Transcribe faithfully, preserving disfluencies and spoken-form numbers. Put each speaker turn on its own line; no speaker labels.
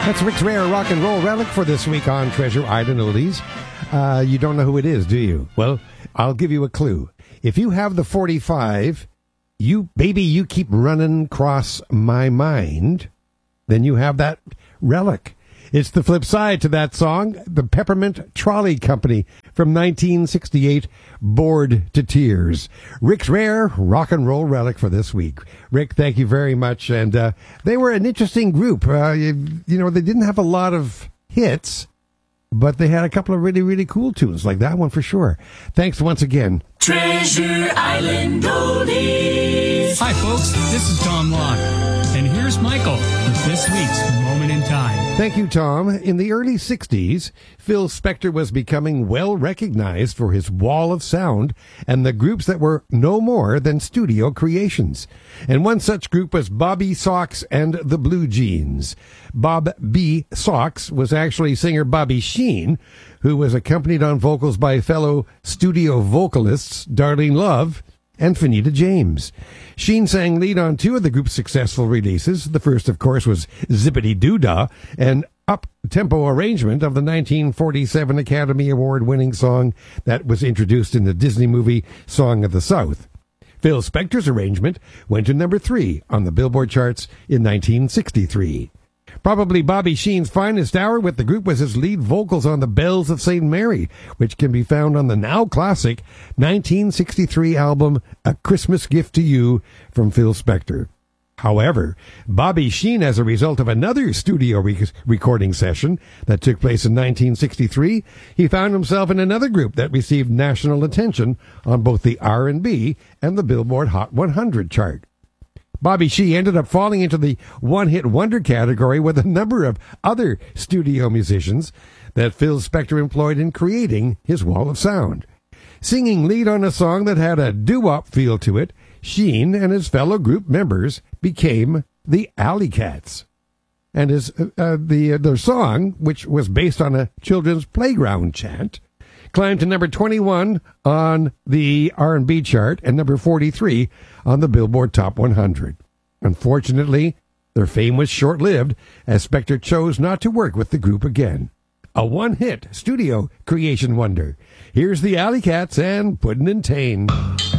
That's Rick's Rare Rock and Roll Relic for this week on Treasure Island Oldies. Uh, you don't know who it is, do you? Well, I'll give you a clue. If you have the forty-five, you baby, you keep running across my mind, then you have that relic. It's the flip side to that song, the Peppermint Trolley Company from nineteen sixty-eight, Bored to Tears. Rick's Rare Rock and Roll Relic for this week. Rick, thank you very much. And uh, they were an interesting group. Uh, you, you know, they didn't have a lot of hits, but they had a couple of really, really cool tunes, like that one for sure. Thanks once again.
Treasure Island Oldies.
Hi, folks. This is Tom Locke. And here's Michael with this week's Moment in Time.
Thank you, Tom. In the early sixties, Phil Spector was becoming well recognized for his wall of sound and the groups that were no more than studio creations. And one such group was Bobby Sox and the Blue Jeans. Bob B. Sox was actually singer Bobby Sheen, who was accompanied on vocals by fellow studio vocalists Darlene Love and Fanita James. Sheen sang lead on two of the group's successful releases. The first, of course, was Zippity Doo Dah, an up-tempo arrangement of the nineteen forty-seven Academy Award-winning song that was introduced in the Disney movie Song of the South. Phil Spector's arrangement went to number three on the Billboard charts in nineteen sixty-three. Probably Bobby Sheen's finest hour with the group was his lead vocals on the Bells of Saint Mary, which can be found on the now classic nineteen sixty-three album A Christmas Gift to You from Phil Spector. However, Bobby Sheen, as a result of another studio rec- recording session that took place in nineteen sixty-three, he found himself in another group that received national attention on both the R and B and the Billboard Hot one hundred chart. Bobby Sheen ended up falling into the one-hit wonder category with a number of other studio musicians that Phil Spector employed in creating his wall of sound. Singing lead on a song that had a doo-wop feel to it, Sheen and his fellow group members became the Alley Cats. And his, uh, the, uh, their song, which was based on a children's playground chant, climbed to number twenty-one on the R and B chart and number forty-three on the Billboard Top one hundred. Unfortunately, their fame was short-lived as Spector chose not to work with the group again. A one-hit studio creation wonder. Here's the Alley Cats and Puddin' and Tane.